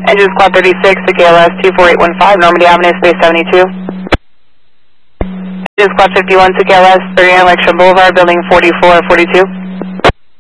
Engine Squad 36 to KLS 24815, Normandy Avenue, Space 72. Engine Squad 51 to KLS 39 Lakeshore Boulevard, Building 4442.